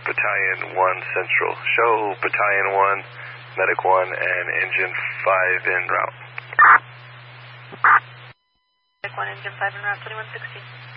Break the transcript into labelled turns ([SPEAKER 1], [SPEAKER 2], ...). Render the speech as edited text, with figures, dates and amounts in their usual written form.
[SPEAKER 1] Battalion 1 Central. Show Battalion 1, Medic 1, and Engine 5 en route.
[SPEAKER 2] Medic 1, Engine 5 en route, 2160.